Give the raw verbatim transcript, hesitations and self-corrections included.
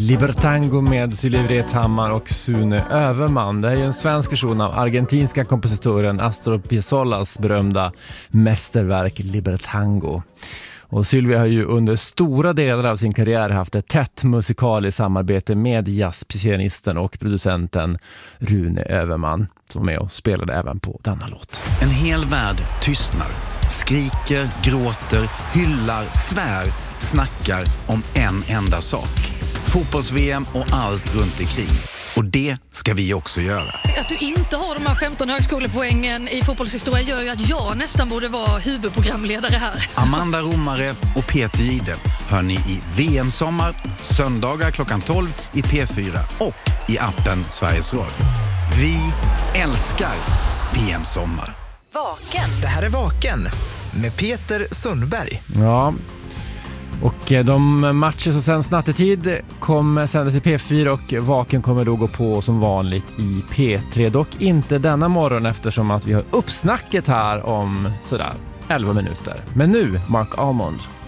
Libertango med Silje Wrethammar och Sune Överman. Det är ju en svensk version av argentinska kompositören Astor Piazzollas berömda mästerverk Libertango. Och Sylvia har ju under stora delar av sin karriär haft ett tätt musikaliskt samarbete med jazzpianisten och producenten Rune Överman, som är med och spelade även på denna låt. En hel värld tystnar, skriker, gråter, hyllar, svär, snackar om en enda sak. Fotbolls-V M och allt runt omkring. Och det ska vi också göra. Att du inte har de här femton högskolepoängen i fotbollshistoria gör ju att jag nästan borde vara huvudprogramledare här. Amanda Romare och Peter Jihde hör ni i V M-sommar, söndagar klockan tolv i P fyra och i appen Sveriges Radio. Vi älskar V M-sommar. Vaken. Det här är Vaken med Peter Sundberg. Ja, och de matcher som sänds nattetid kommer sändas i P fyra och Vaken kommer då gå på som vanligt i P tre. Dock inte denna morgon eftersom att vi har uppsnacket här om sådär elva minuter. Men nu, Mark Almond.